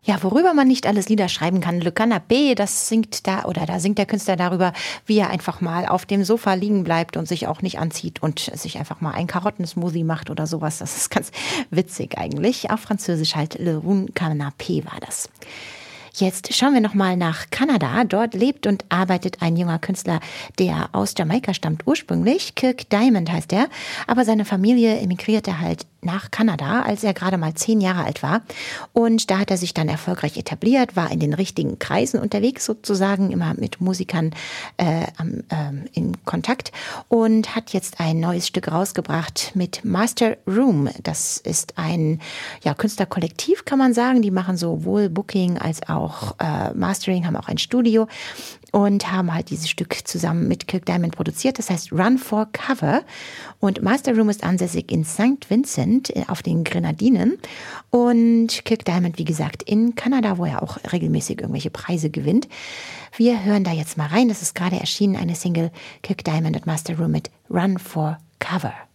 Ja, worüber man nicht alles Lieder schreiben kann. Le Canapé, da singt der Künstler darüber, wie er einfach mal auf dem Sofa liegen bleibt und sich auch nicht anzieht und sich einfach mal ein Karottensmoothie macht oder sowas. Das ist ganz witzig eigentlich. Auf Französisch halt Le Run Canapé war das. Jetzt schauen wir nochmal nach Kanada. Dort lebt und arbeitet ein junger Künstler, der aus Jamaika stammt ursprünglich. Kirk Diamond heißt er. Aber seine Familie emigrierte halt nach Kanada, als er gerade mal 10 Jahre alt war. Und da hat er sich dann erfolgreich etabliert, war in den richtigen Kreisen unterwegs sozusagen, immer mit Musikern in Kontakt und hat jetzt ein neues Stück rausgebracht mit Master Room. Das ist ein Künstlerkollektiv, kann man sagen. Die machen sowohl Booking als auch Mastering, haben auch ein Studio und haben halt dieses Stück zusammen mit Kirk Diamond produziert. Das heißt Run for Cover. Und Master Room ist ansässig in St. Vincent auf den Grenadinen. Und Kirk Diamond, wie gesagt, in Kanada, wo er auch regelmäßig irgendwelche Preise gewinnt. Wir hören da jetzt mal rein. Das ist gerade erschienen, eine Single Kirk Diamond und Master Room mit Run for Cover.